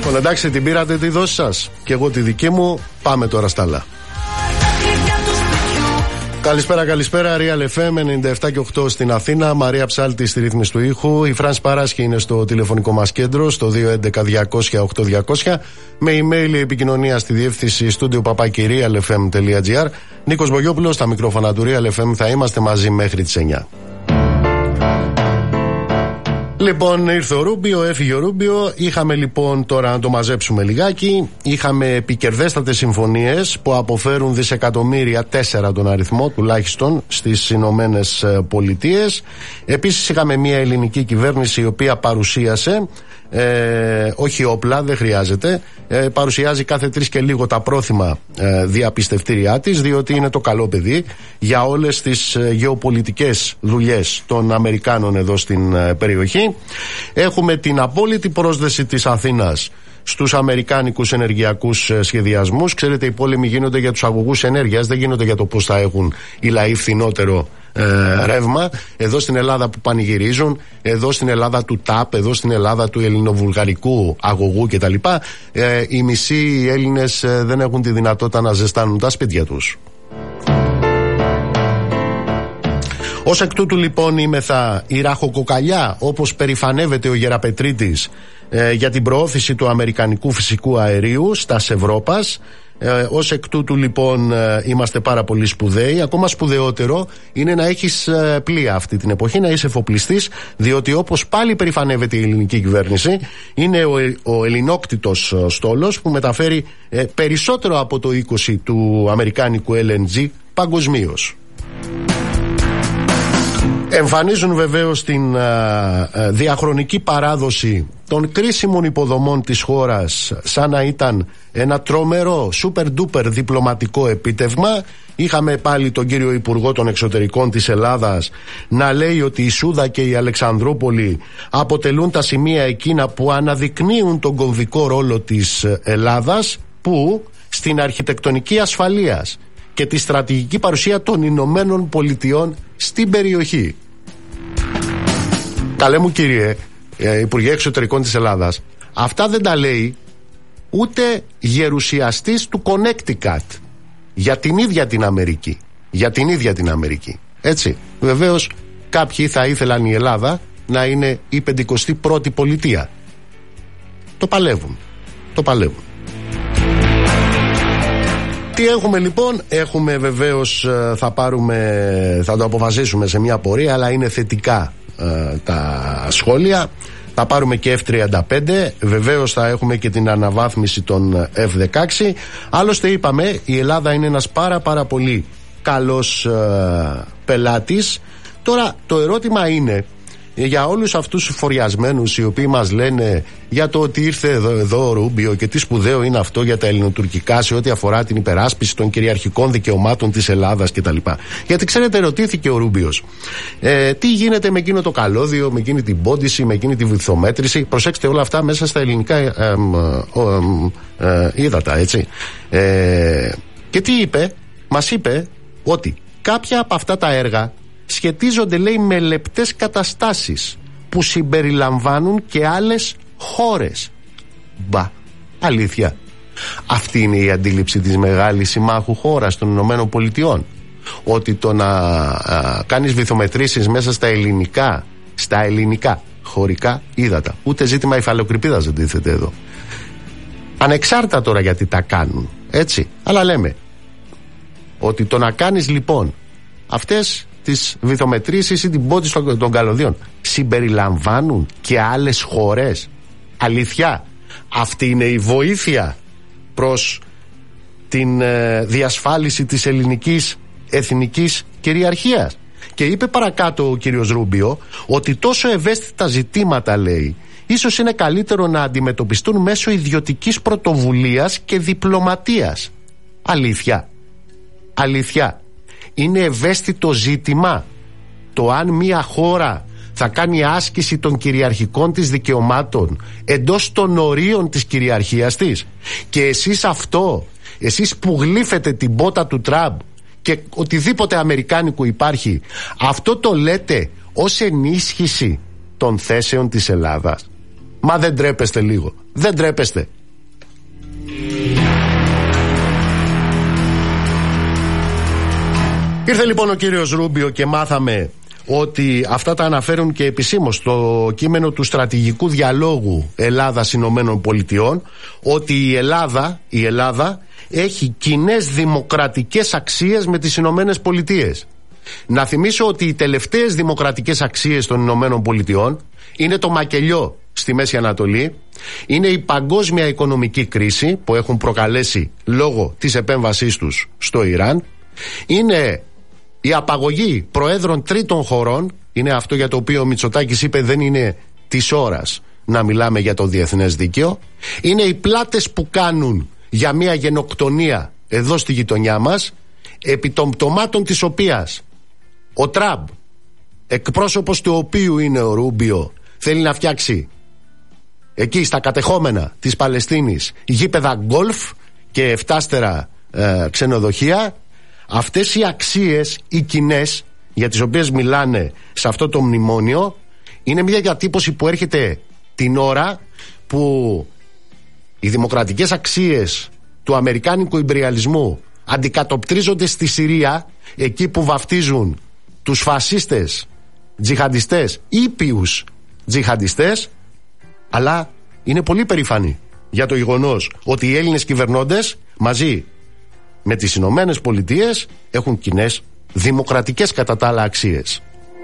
Λοιπόν, εντάξει, την πήρατε τη δόση σας και εγώ τη δική μου. Πάμε τώρα στα άλλα. Καλησπέρα, Real FM 97 και 8 στην Αθήνα. Μαρία Ψάλτη στη ρύθμιση του ήχου. Η Φράνς Παράσχη είναι στο τηλεφωνικό μας κέντρο, στο 211-200-8200. Με email επικοινωνία στη διεύθυνση studio@realfm.gr. Νίκος Μπογιόπουλος στα μικρόφωνα του Real FM. Θα είμαστε μαζί μέχρι τις 9. Λοιπόν, ήρθε ο Ρούμπιο, έφυγε ο Ρούμπιο. Είχαμε λοιπόν, τώρα να το μαζέψουμε λιγάκι, είχαμε επικερδέστατες συμφωνίες που αποφέρουν δισεκατομμύρια, 4 τον αριθμό τουλάχιστον, στις Ηνωμένες Πολιτείες. Επίσης είχαμε μια ελληνική κυβέρνηση η οποία παρουσίασε, όχι όπλα, δεν χρειάζεται, παρουσιάζει κάθε 3 και λίγο τα πρόθυμα διαπιστευτήριά της, διότι είναι το καλό παιδί για όλες τις γεωπολιτικές δουλειές των Αμερικάνων εδώ στην περιοχή. Έχουμε την απόλυτη πρόσδεση της Αθήνας στους αμερικάνικους ενεργειακούς σχεδιασμούς. Ξέρετε, οι πόλεμοι γίνονται για τους αγωγούς ενέργειας, δεν γίνονται για το πώς θα έχουν οι λαοί φθηνότερο ρεύμα. Εδώ στην Ελλάδα που πανηγυρίζουν, εδώ στην Ελλάδα του ΤΑΠ, εδώ στην Ελλάδα του ελληνοβουλγαρικού αγωγού κτλ. Οι μισοί Έλληνες δεν έχουν τη δυνατότητα να ζεστάνουν τα σπίτια τους. Ως εκ τούτου λοιπόν είμεθα η ραχοκοκαλιά, όπως περηφανεύεται ο Γεραπετρίτης, για την προώθηση του αμερικανικού φυσικού αερίου στας Ευρώπας. Ως εκ τούτου λοιπόν είμαστε πάρα πολύ σπουδαίοι. Ακόμα σπουδαιότερο είναι να έχεις πλοία αυτή την εποχή, να είσαι εφοπλιστής, διότι όπως πάλι περηφανεύεται η ελληνική κυβέρνηση, είναι ο ελληνόκτητος στόλος που μεταφέρει περισσότερο από το 20 του αμερικάνικου LNG παγκοσμίως. Εμφανίζουν βεβαίως την διαχρονική παράδοση των κρίσιμων υποδομών της χώρας σαν να ήταν ένα τρομερό super duper διπλωματικό επίτευγμα. Είχαμε πάλι τον κύριο Υπουργό των Εξωτερικών της Ελλάδας να λέει ότι η Σούδα και η Αλεξανδρούπολη αποτελούν τα σημεία εκείνα που αναδεικνύουν τον κομβικό ρόλο της Ελλάδας, που στην αρχιτεκτονική ασφαλείας και τη στρατηγική παρουσία των Ηνωμένων Πολιτειών στην περιοχή. Καλέ μου κύριε Υπουργέ Εξωτερικών της Ελλάδας, αυτά δεν τα λέει ούτε γερουσιαστής του Connecticut για την ίδια την Αμερική. Για την ίδια την Αμερική. Έτσι. Βεβαίως κάποιοι θα ήθελαν η Ελλάδα να είναι η 51η πολιτεία. Το παλεύουν. Το παλεύουν. Τι έχουμε λοιπόν? Έχουμε βεβαίως, θα το αποφασίσουμε σε μια πορεία, αλλά είναι θετικά τα σχόλια. Θα πάρουμε και F-35, βεβαίως θα έχουμε και την αναβάθμιση των F-16. Άλλωστε είπαμε, η Ελλάδα είναι ένας πάρα πολύ καλός πελάτης. Τώρα το ερώτημα είναι, για όλους αυτούς τους φοριασμένους οι οποίοι μας λένε για το ότι ήρθε εδώ ο Ρούμπιο και τι σπουδαίο είναι αυτό για τα ελληνοτουρκικά σε ό,τι αφορά την υπεράσπιση των κυριαρχικών δικαιωμάτων της Ελλάδας κτλ. Γιατί ξέρετε, ρωτήθηκε ο Ρούμπιος, τι γίνεται με εκείνο το καλώδιο, με εκείνη την πόντιση, με εκείνη τη βυθομέτρηση. Προσέξτε, όλα αυτά μέσα στα ελληνικά ύδατα, έτσι. Και τι είπε? Μας είπε ότι κάποια από αυτά τα έργα σχετίζονται, λέει, με λεπτές καταστάσεις που συμπεριλαμβάνουν και άλλες χώρες. Μπα, αλήθεια. Αυτή είναι η αντίληψη της μεγάλης συμμάχου χώρας των Ηνωμένων Πολιτειών, ότι το να κάνεις βυθομετρήσεις μέσα στα ελληνικά χωρικά ύδατα, ούτε ζήτημα υφαλοκρηπίδας δεν τίθεται εδώ, ανεξάρτητα τώρα γιατί τα κάνουν, έτσι, αλλά λέμε ότι το να κάνεις λοιπόν αυτές τις βυθομετρήσεις ή την πόντιση των καλωδίων συμπεριλαμβάνουν και άλλες χώρες. Αλήθεια, αυτή είναι η βοήθεια προς την διασφάλιση της ελληνικής εθνικής κυριαρχίας? Και είπε παρακάτω ο κύριος Ρούμπιο ότι τόσο ευαίσθητα ζητήματα, λέει, ίσως είναι καλύτερο να αντιμετωπιστούν μέσω ιδιωτικής πρωτοβουλίας και διπλωματίας. Αλήθεια, είναι ευαίσθητο ζήτημα το αν μια χώρα θα κάνει άσκηση των κυριαρχικών της δικαιωμάτων εντός των ορίων της κυριαρχίας της? Και εσείς που γλύφετε την πότα του Τραμπ και οτιδήποτε αμερικάνικο υπάρχει, αυτό το λέτε ως ενίσχυση των θέσεων της Ελλάδας? Μα δεν τρέπεστε λίγο? Δεν τρέπεστε? Ήρθε λοιπόν ο κύριος Ρούμπιο και μάθαμε ότι αυτά τα αναφέρουν και επισήμως στο κείμενο του στρατηγικού διαλόγου Ελλάδας-Ηνωμένων Πολιτειών, ότι η Ελλάδα έχει κοινές δημοκρατικές αξίες με τις Ηνωμένες Πολιτείες. Να θυμίσω ότι οι τελευταίες δημοκρατικές αξίες των Ηνωμένων Πολιτειών είναι το μακελιό στη Μέση Ανατολή, είναι η παγκόσμια οικονομική κρίση που έχουν προκαλέσει λόγω της επέμβασής τους στο Ιράν, είναι η απαγωγή προέδρων τρίτων χωρών, είναι αυτό για το οποίο ο Μητσοτάκης είπε δεν είναι της ώρας να μιλάμε για το διεθνές δίκαιο, είναι οι πλάτες που κάνουν για μια γενοκτονία εδώ στη γειτονιά μας, επί των πτωμάτων της οποίας ο Τραμπ, εκπρόσωπος του οποίου είναι ο Ρούμπιο, θέλει να φτιάξει εκεί στα κατεχόμενα της Παλαιστίνης γήπεδα γκολφ και 7στερα ξενοδοχεία. Αυτές οι αξίες, οι κοινές, για τις οποίες μιλάνε σε αυτό το μνημόνιο, είναι μια διατύπωση που έρχεται την ώρα που οι δημοκρατικές αξίες του αμερικάνικου ιμπεριαλισμού αντικατοπτρίζονται στη Συρία, εκεί που βαφτίζουν τους φασίστες τζιχαντιστές, ήπιους τζιχαντιστές, αλλά είναι πολύ περήφανοι για το γεγονός ότι οι Έλληνες κυβερνώντες μαζί με τις Ηνωμένες Πολιτείες έχουν κοινές δημοκρατικές κατά τα άλλα αξίες.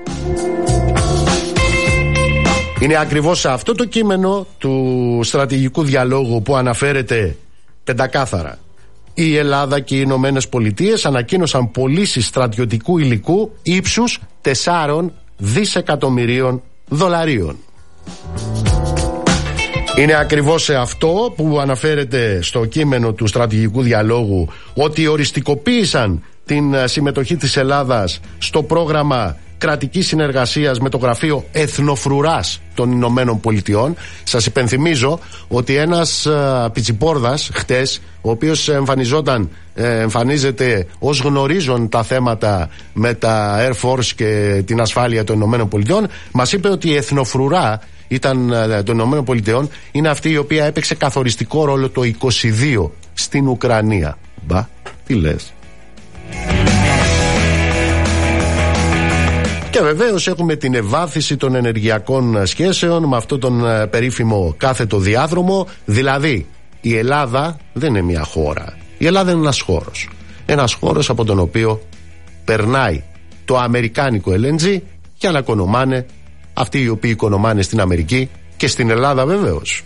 Είναι ακριβώς σε αυτό το κείμενο του στρατηγικού διαλόγου που αναφέρεται πεντακάθαρα. Η Ελλάδα και οι Ηνωμένες Πολιτείες ανακοίνωσαν πωλήσεις στρατιωτικού υλικού ύψους 4 δισεκατομμυρίων δολαρίων. Είναι ακριβώς σε αυτό που αναφέρεται στο κείμενο του στρατηγικού διαλόγου ότι οριστικοποίησαν την συμμετοχή της Ελλάδας στο πρόγραμμα κρατικής συνεργασίας με το γραφείο Εθνοφρουράς των Ηνωμένων Πολιτειών. Σας υπενθυμίζω ότι ένας πιτσιπόρδας χτες, ο οποίος εμφανίζεται ως γνωρίζον τα θέματα με τα Air Force και την ασφάλεια των Ηνωμένων Πολιτειών, μας είπε ότι η Εθνοφρουρά των Ηνωμένων Πολιτειών είναι αυτή η οποία έπαιξε καθοριστικό ρόλο το 22 στην Ουκρανία. Μπα, τι λες. Και βεβαίως έχουμε την ευάθυνση των ενεργειακών σχέσεων με αυτόν τον περίφημο κάθετο διάδρομο. Δηλαδή η Ελλάδα δεν είναι μια χώρα, η Ελλάδα είναι ένας χώρος. Ένας χώρος από τον οποίο περνάει το αμερικάνικο LNG και ανακονομάνε αυτοί οι οποίοι οικονομάνε στην Αμερική και στην Ελλάδα βεβαίως.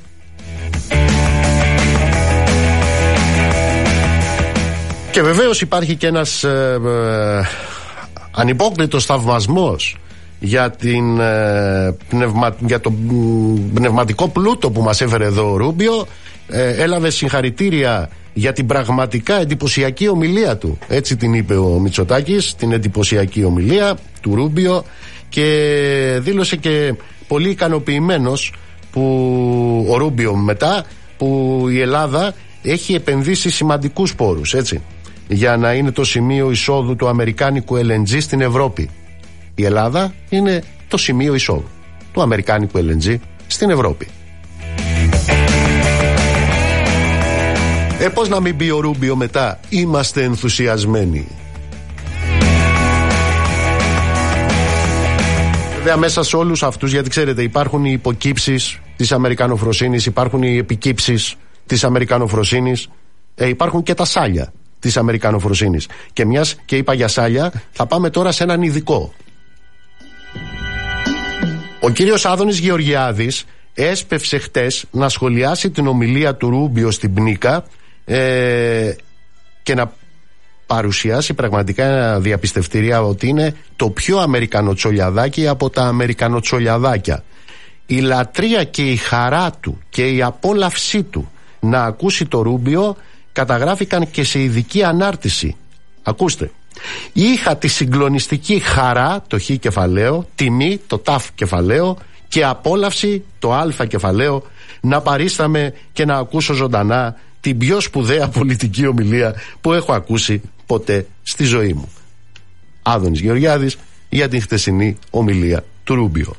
Και βεβαίως υπάρχει και ένας ανυπόκλητος θαυμασμός για, για τον πνευματικό πλούτο που μας έφερε εδώ ο Ρούμπιο. Έλαβε συγχαρητήρια για την πραγματικά εντυπωσιακή ομιλία του. Έτσι την είπε ο Μητσοτάκης, την εντυπωσιακή ομιλία του Ρούμπιο, και δήλωσε και πολύ ικανοποιημένος που ο Ρούμπιο μετά που η Ελλάδα έχει επενδύσει σημαντικούς πόρους, έτσι, για να είναι το σημείο εισόδου του αμερικάνικου LNG στην Ευρώπη. Η Ελλάδα είναι το σημείο εισόδου του αμερικάνικου LNG στην Ευρώπη. Πώς να μην πει ο Ρούμπιο μετά, είμαστε ενθουσιασμένοι. Βέβαια μέσα σε όλους αυτούς, γιατί ξέρετε υπάρχουν οι υποκύψεις της αμερικανοφροσύνης, υπάρχουν οι επικύψεις της αμερικανοφροσύνης, υπάρχουν και τα σάλια της αμερικανοφροσύνης. Και μιας και είπα για σάλια, θα πάμε τώρα σε έναν ειδικό. Ο κύριος Άδωνης Γεωργιάδης έσπευσε χτες να σχολιάσει την ομιλία του Ρούμπιο στην Πνίκα και να παρουσιάσει πραγματικά διαπιστευτήρια ότι είναι το πιο αμερικανοτσολιαδάκι από τα αμερικανοτσολιαδάκια. Η λατρεία και η χαρά του και η απόλαυσή του να ακούσει το Ρούμπιο καταγράφηκαν και σε ειδική ανάρτηση. Ακούστε. Είχα τη συγκλονιστική χαρά, το χ κεφαλαίο, τιμή, το ταφ κεφαλαίο, και απόλαυση, το α κεφαλαίο, να παρίσταμαι και να ακούσω ζωντανά την πιο σπουδαία πολιτική ομιλία που έχω ακούσει ποτέ στη ζωή μου. Άδωνης Γεωργιάδης για την χτεσινή ομιλία του Ρούμπιο.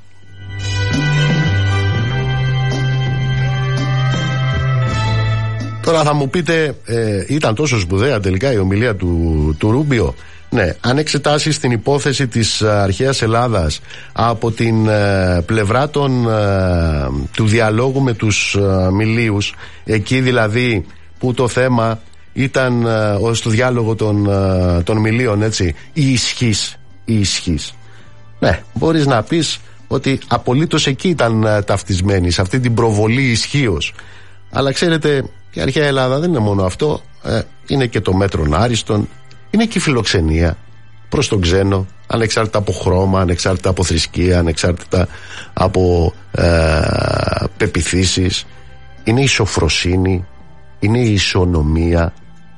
Τώρα θα μου πείτε, ήταν τόσο σπουδαία τελικά η ομιλία του Ρούμπιο? Ναι, αν εξετάσεις την υπόθεση της αρχαίας Ελλάδας από την πλευρά του διαλόγου με τους Μιλίους, εκεί δηλαδή που το θέμα ήταν στο διάλογο των Μιλίων, έτσι, η ισχύς. Ναι, μπορείς να πεις ότι απολύτως εκεί ήταν ταυτισμένοι, σε αυτή την προβολή ισχύως. Αλλά ξέρετε, η αρχαία Ελλάδα δεν είναι μόνο αυτό, είναι και το μέτρον άριστον, είναι και η φιλοξενία προς τον ξένο, ανεξάρτητα από χρώμα, ανεξάρτητα από θρησκεία, ανεξάρτητα από πεποιθήσεις. Είναι η σοφροσύνη, είναι η ισονομία.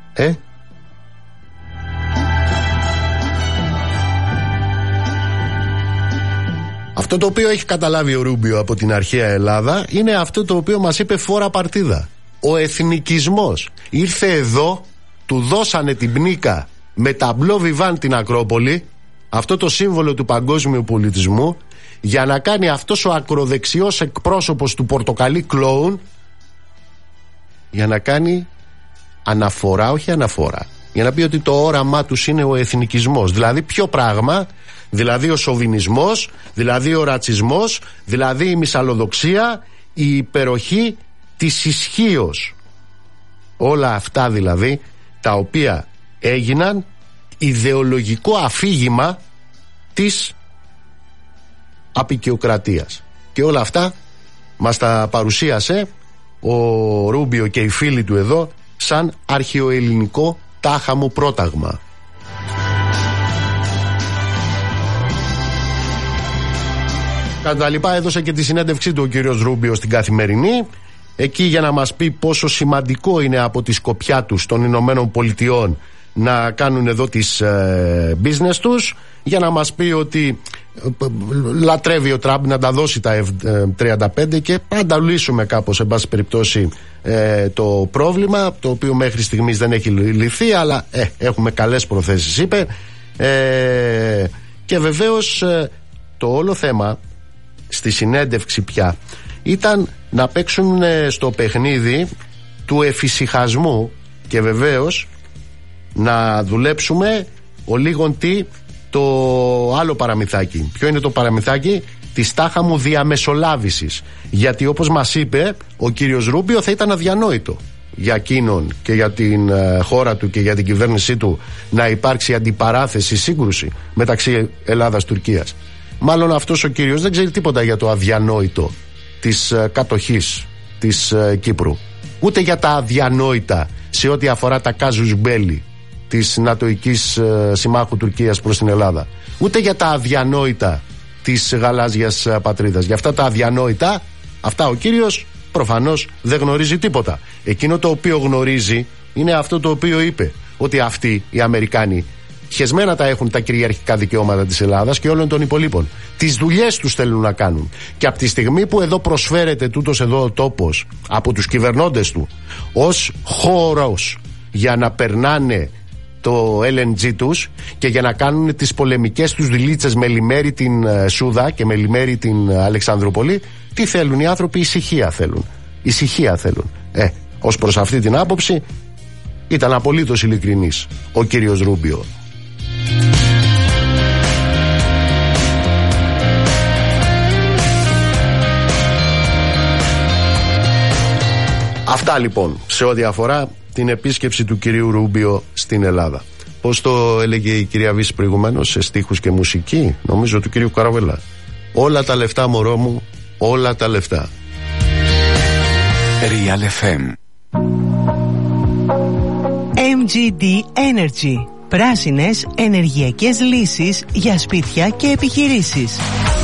Αυτό το οποίο έχει καταλάβει ο Ρούμπιο από την αρχαία Ελλάδα είναι αυτό το οποίο μας είπε φόρα παρτίδα. Ο εθνικισμός ήρθε εδώ, του δώσανε την πνίκα με ταμπλό βιβάν την Ακρόπολη, αυτό το σύμβολο του παγκόσμιου πολιτισμού, για να κάνει αυτός ο ακροδεξιός εκπρόσωπος του πορτοκαλί κλόουν, για να κάνει αναφορά, όχι αναφορά, για να πει ότι το όραμά τους είναι ο εθνικισμός. Δηλαδή ποιο πράγμα? Δηλαδή ο σοβινισμός, δηλαδή ο ρατσισμός, δηλαδή η μυσαλλοδοξία, η υπεροχή της ισχύως. Όλα αυτά δηλαδή τα οποία έγιναν ιδεολογικό αφήγημα της αποικιοκρατίας. Και όλα αυτά μας τα παρουσίασε ο Ρούμπιο και οι φίλοι του εδώ σαν αρχαιοελληνικό τάχα μου πρόταγμα. Κατά τα λοιπά έδωσε και τη συνέντευξή του ο κύριος Ρούμπιο στην Καθημερινή, εκεί για να μας πει πόσο σημαντικό είναι από τη σκοπιά τους των Ηνωμένων Πολιτειών να κάνουν εδώ τις business τους, για να μας πει ότι λατρεύει ο Τραμπ να τα δώσει τα F-35 και πάντα λύσουμε κάπως εν πάση περιπτώσει το πρόβλημα, το οποίο μέχρι στιγμής δεν έχει λυθεί, αλλά έχουμε καλές προθέσεις, είπε. Και βεβαίως το όλο θέμα στη συνέντευξη πια ήταν να παίξουν στο παιχνίδι του εφησυχασμού και βεβαίως να δουλέψουμε ο λίγον τι το άλλο παραμυθάκι. Ποιο είναι το παραμυθάκι? Της τάχα μου διαμεσολάβησης. Γιατί όπως μας είπε ο κύριος Ρούμπιο, θα ήταν αδιανόητο για εκείνον και για την χώρα του και για την κυβέρνησή του να υπάρξει αντιπαράθεση, σύγκρουση μεταξύ Ελλάδας-Τουρκίας. Μάλλον αυτός ο κύριος δεν ξέρει τίποτα για το αδιανόητο της κατοχής της Κύπρου, ούτε για τα αδιανόητα σε ό,τι αφορά τα κάζους μπέλι της νατοικής συμμάχου Τουρκίας προς την Ελλάδα, ούτε για τα αδιανόητα της γαλάζιας πατρίδας. Για αυτά τα αδιανόητα, αυτά ο κύριος προφανώς δεν γνωρίζει τίποτα. Εκείνο το οποίο γνωρίζει είναι αυτό το οποίο είπε, ότι αυτοί οι Αμερικάνοι χεσμένα τα έχουν τα κυριαρχικά δικαιώματα της Ελλάδας και όλων των υπολείπων. Τις δουλειές τους θέλουν να κάνουν. Και από τη στιγμή που εδώ προσφέρεται τούτος εδώ ο τόπος από τους κυβερνώντες του ως χώρος για να περνάνε το LNG τους και για να κάνουν τις πολεμικές τους δηλίτσες με λιμέρι την Σούδα και με λιμέρι την Αλεξανδρούπολη, τι θέλουν οι άνθρωποι? Ησυχία θέλουν. Ησυχία θέλουν. Ως προς αυτή την άποψη ήταν απολύτως ειλικρινής ο κύριος Ρούμπιο. Αυτά λοιπόν σε ό,τι αφορά την επίσκεψη του κυρίου Ρούμπιο στην Ελλάδα. Πώς το έλεγε η κυρία Βύση προηγουμένως, σε στίχους και μουσική, νομίζω του κυρίου Καραβέλα. Όλα τα λεφτά, μωρό μου, όλα τα λεφτά. Real FM. MGD Energy. Πράσινες ενεργειακές λύσεις για σπίτια και επιχειρήσεις.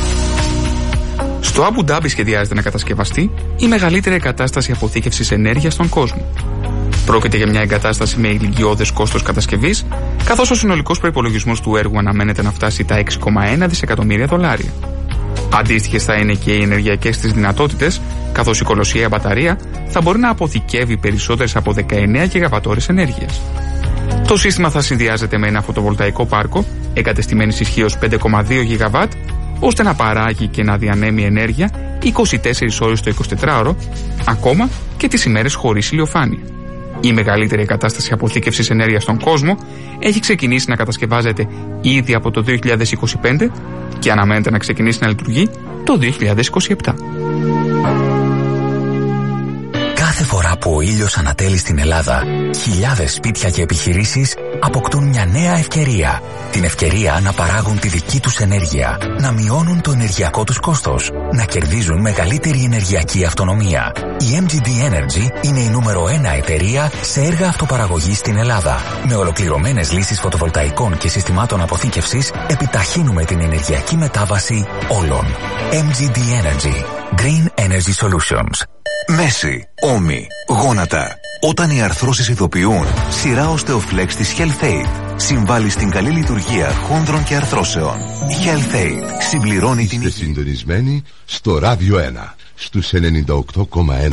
Στο Αμπου Ντάμπι σχεδιάζεται να κατασκευαστεί η μεγαλύτερη εγκατάσταση αποθήκευσης ενέργειας στον κόσμο. Πρόκειται για μια εγκατάσταση με ηλικιώδες κόστος κατασκευής, καθώς ο συνολικός προϋπολογισμός του έργου αναμένεται να φτάσει τα $6,1 δισεκατομμύρια. Αντίστοιχες θα είναι και οι ενεργειακές της δυνατότητες, καθώς η κολοσσιαία μπαταρία θα μπορεί να αποθηκεύει περισσότερες από 19 γιγαβατόρες ενέργειας. Το σύστημα θα συνδυάζεται με ένα φωτοβολταϊκό πάρκο εγκατεστημένης ισχύως 5,2 γιγαβάτ, ώστε να παράγει και να διανέμει ενέργεια 24 ώρες το 24ωρο, ακόμα και τις ημέρες χωρίς ηλιοφάνεια. Η μεγαλύτερη εγκατάσταση αποθήκευσης ενέργειας στον κόσμο έχει ξεκινήσει να κατασκευάζεται ήδη από το 2025 και αναμένεται να ξεκινήσει να λειτουργεί το 2027. Κάθε φορά που ο ήλιος ανατέλει στην Ελλάδα, χιλιάδες σπίτια και επιχειρήσεις αποκτούν μια νέα ευκαιρία. Την ευκαιρία να παράγουν τη δική τους ενέργεια, να μειώνουν το ενεργειακό τους κόστος, να κερδίζουν μεγαλύτερη ενεργειακή αυτονομία. Η MGD Energy είναι η νούμερο 1 εταιρεία σε έργα αυτοπαραγωγής στην Ελλάδα. Με ολοκληρωμένες λύσεις φωτοβολταϊκών και συστημάτων αποθήκευσης, επιταχύνουμε την ενεργειακή μετάβαση όλων. MGD Energy. Green Energy Solutions. Μέση, ώμοι, γόνατα. Όταν οι αρθρώσεις ειδοποιούν, σειρά οστεοφλέξ της HealthAid συμβάλλει στην καλή λειτουργία χόνδρων και αρθρώσεων. HealthAid συμπληρώνει την... Είστε συντονισμένοι στο Ράδιο 1, στους 98,1.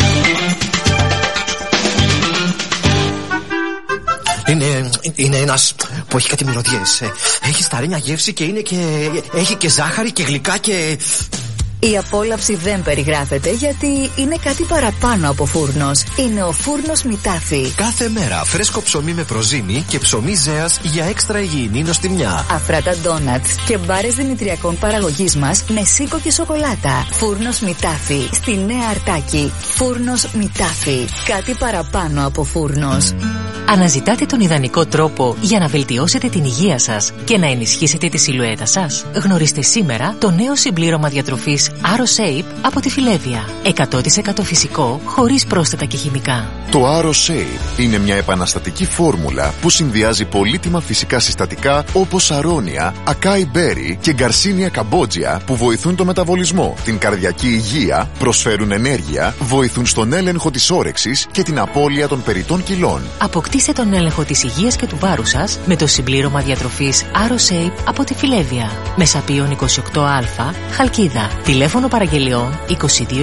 Είναι ένας που έχει κάτι μυρωδιές. Έχει σταρένια γεύση και έχει και ζάχαρη και γλυκά και... Η απόλαυση δεν περιγράφεται γιατί είναι κάτι παραπάνω από φούρνος. Είναι ο φούρνος Μητάφι. Κάθε μέρα φρέσκο ψωμί με προζύμι και ψωμί ζέας για έξτρα υγιεινή νοστιμιά. Αφράτα ντόνατς και μπάρες δημητριακών παραγωγής μας με σίκο και σοκολάτα. Φούρνος Μητάφι. Στη Νέα Αρτάκη. Φούρνος Μητάφι. Κάτι παραπάνω από φούρνος. Αναζητάτε τον ιδανικό τρόπο για να βελτιώσετε την υγεία σας και να ενισχύσετε τη σιλουέτα σας? Γνωρίστε σήμερα το νέο συμπλήρωμα διατροφής AroShape από τη Φιλέβια. 100% φυσικό, χωρίς πρόσθετα και χημικά. Το AroShape είναι μια επαναστατική φόρμουλα που συνδυάζει πολύτιμα φυσικά συστατικά όπως αρώνια, ακάι μπέρι και γκαρσίνια καμπότζια που βοηθούν το μεταβολισμό, την καρδιακή υγεία, προσφέρουν ενέργεια, βοηθούν στον έλεγχο της όρεξης και την απώλεια των περιττών κιλών. Αποκτήστε τον έλεγχο της υγείας και του βάρους σας με το συμπλήρωμα διατροφής AroShape από τη Φιλέβια. Μεσαπίων 28α, Χαλκίδα. Τηλέφωνο παραγγελιών 22 21 0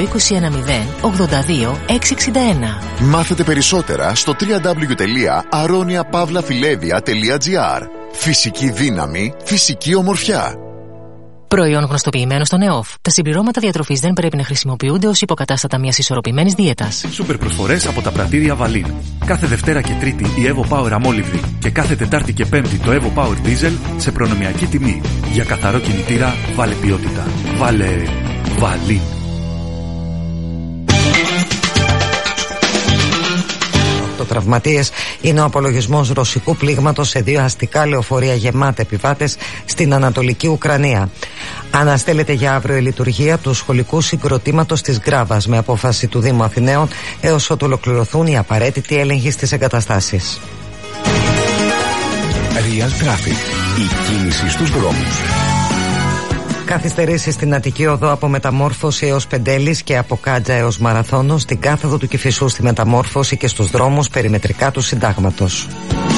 82 661. Μάθετε περισσότερα στο www.aroniapavlafilevia.gr. Φυσική δύναμη, φυσική ομορφιά. Προϊόν γνωστοποιημένο στο ΕΟΦ. Τα συμπληρώματα διατροφής δεν πρέπει να χρησιμοποιούνται ως υποκατάστατα μιας ισορροπημένης δίαιτας. Σούπερ προσφορές από τα πρατήρια Βαλίν. Κάθε Δευτέρα και Τρίτη η Evo Power αμόλυβδη και κάθε Τετάρτη και Πέμπτη το Evo Power Diesel σε προνομιακή τιμή. Για καθαρό κινητήρα βάλε ποιότητα. Βάλε Βαλίν. Τραυματίες είναι ο απολογισμός ρωσικού πλήγματος σε 2 αστικά λεωφορεία γεμάτα επιβάτες στην Ανατολική Ουκρανία. Αναστέλλεται για αύριο η λειτουργία του σχολικού συγκροτήματος της Γκράβας με απόφαση του Δήμου Αθηναίων έως ότου ολοκληρωθούν οι απαραίτητοι έλεγχοι στις εγκαταστάσεις. Real Traffic. Η κίνηση στους δρόμους. Καθυστερήσεις στην Αττική Οδό από Μεταμόρφωση έως Πεντέλης και από Κάτζα έως Μαραθώνο, στην κάθοδο του Κηφισού στη Μεταμόρφωση και στους δρόμους περιμετρικά του Συντάγματος.